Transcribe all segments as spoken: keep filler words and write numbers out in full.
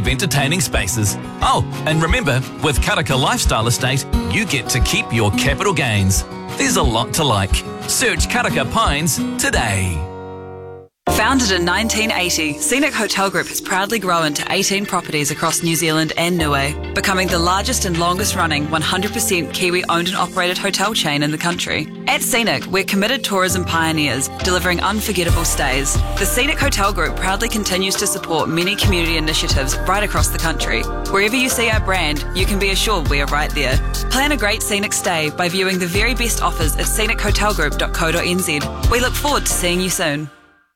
of entertaining spaces. Oh, and remember, with Karaka Lifestyle Estate, you get to keep your capital gains. There's a lot to like. Search Karaka Pines today. Founded in nineteen eighty, Scenic Hotel Group has proudly grown to eighteen properties across New Zealand and Niue, becoming the largest and longest running one hundred percent Kiwi owned and operated hotel chain in the country. At Scenic, we're committed tourism pioneers, delivering unforgettable stays. The Scenic Hotel Group proudly continues to support many community initiatives right across the country. Wherever you see our brand, you can be assured we are right there. Plan a great scenic stay by viewing the very best offers at scenic hotel group dot co dot n z. We look forward to seeing you soon.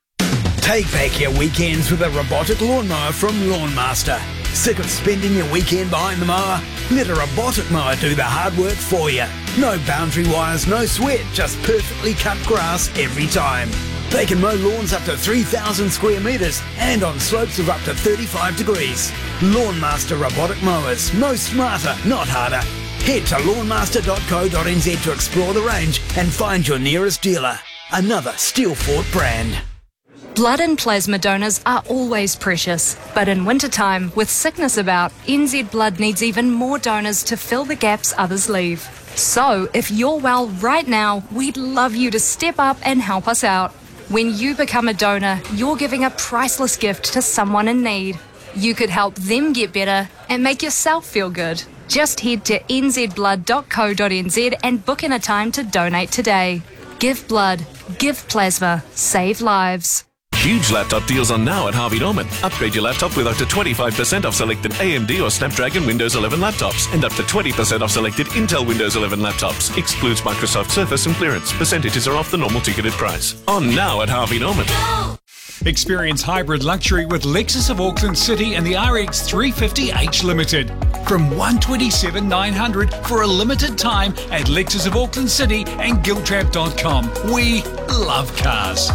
Take back your weekends with a robotic lawnmower from Lawnmaster. Sick of spending your weekend behind the mower? Let a robotic mower do the hard work for you. No boundary wires, no sweat, just perfectly cut grass every time. They can mow lawns up to three thousand square metres and on slopes of up to thirty-five degrees. Lawnmaster robotic mowers. No smarter, not harder. Head to lawnmaster dot co dot n z to explore the range and find your nearest dealer. Another Steelfort brand. Blood and plasma donors are always precious, but in wintertime, with sickness about, N Z Blood needs even more donors to fill the gaps others leave. So, if you're well right now, we'd love you to step up and help us out. When you become a donor, you're giving a priceless gift to someone in need. You could help them get better and make yourself feel good. Just head to n z blood dot co dot n z and book in a time to donate today. Give blood, give plasma, save lives. Huge laptop deals on now at Harvey Norman. Upgrade your laptop with up to twenty-five percent off selected A M D or Snapdragon Windows eleven laptops and up to twenty percent off selected Intel Windows eleven laptops. Excludes Microsoft Surface and clearance. Percentages are off the normal ticketed price. On now at Harvey Norman. Experience hybrid luxury with Lexus of Auckland City and the R X three fifty H Limited. From one twenty-seven nine hundred for a limited time at Lexus of Auckland City and giltrap dot com. We love cars.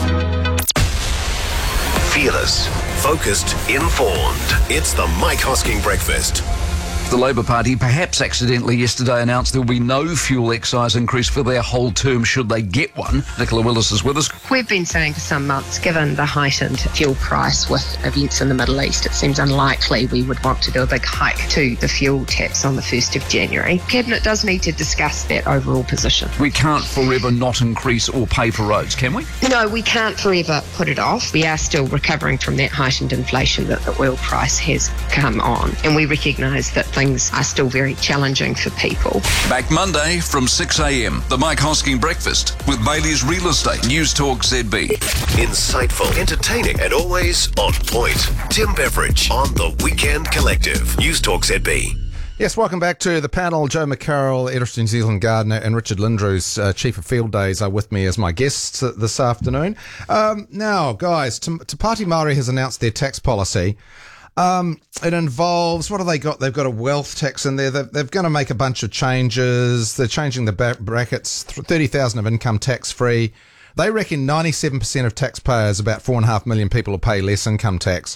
Fearless, focused, informed. It's the Mike Hosking Breakfast. The Labour Party perhaps accidentally yesterday announced there will be no fuel excise increase for their whole term should they get one. Nicola Willis is with us. We've been saying for some months, given the heightened fuel price with events in the Middle East, it seems unlikely we would want to do a big hike to the fuel tax on the first of January. Cabinet does need to discuss that overall position. We can't forever not increase or pay for roads, can we? No, we can't forever put it off. We are still recovering from that heightened inflation that the oil price has come on, and we recognise that things are still very challenging for people. Back Monday from six a m, the Mike Hosking Breakfast with Bailey's Real Estate, News Talk Z B. Insightful, entertaining, and always on point. Tim Beveridge on The Weekend Collective. News Talk Z B. Yes, welcome back to the panel. Joe McCarroll, editor of New Zealand Gardener, and Richard Lindrews, uh, Chief of Field Days, are with me as my guests this afternoon. Um, now, guys, Te Pāti Māori has announced their tax policy. Um, it involves, what have they got? They've got a wealth tax in there. They're, they're going to make a bunch of changes. They're changing the ba- brackets, thirty thousand of income tax free. They reckon ninety-seven percent of taxpayers, about four and a half million people, will pay less income tax.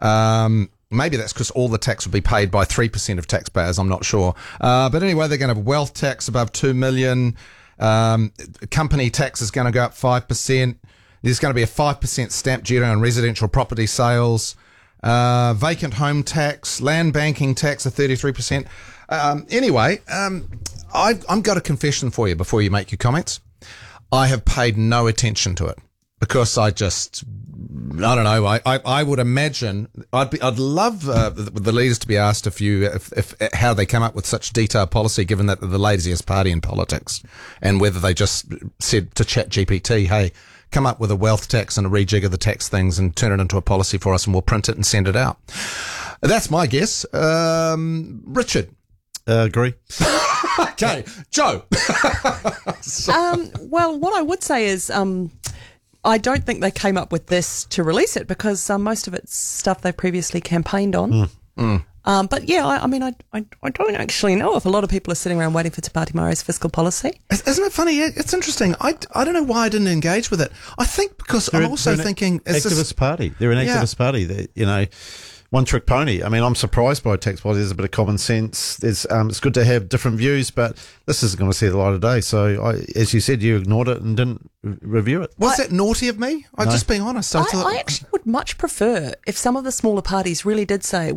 Um, maybe that's because all the tax will be paid by three percent of taxpayers. I'm not sure. Uh, but anyway, they're going to have wealth tax above two million. Um, company tax is going to go up five percent. There's going to be a five percent stamp duty on residential property sales. Uh, vacant home tax, land banking tax of thirty-three percent. Um, anyway, um, I've, I've got a confession for you before you make your comments. I have paid no attention to it because I just, I don't know. I, I, I would imagine I'd be, I'd love uh, the, the leaders to be asked if you, if, if how they come up with such detailed policy, given that they're the laziest party in politics, and whether they just said to ChatGPT, hey, come up with a wealth tax and a rejig of the tax things and turn it into a policy for us and we'll print it and send it out. That's my guess. Um, Richard. Uh, agree. Okay. Joe. so. um, well, what I would say is um, I don't think they came up with this to release it because um, most of it's stuff they previously campaigned on. Mm. Mm. Um, but yeah, I, I mean, I, I I don't actually know if a lot of people are sitting around waiting for Te Pāti Māori's fiscal policy. Isn't it funny? It's interesting. I, I don't know why I didn't engage with it. I think because they're I'm also thinking... Is activist this, party. They're an activist yeah. party. They're, you know, one trick pony. I mean, I'm surprised by tax policy. There's a bit of common sense. There's um, it's good to have different views, but this isn't going to see the light of day. So, I, as you said, you ignored it and didn't re- review it. Was I, that naughty of me? I'm no. just being honest. I, I, thought, I actually would much prefer if some of the smaller parties really did say,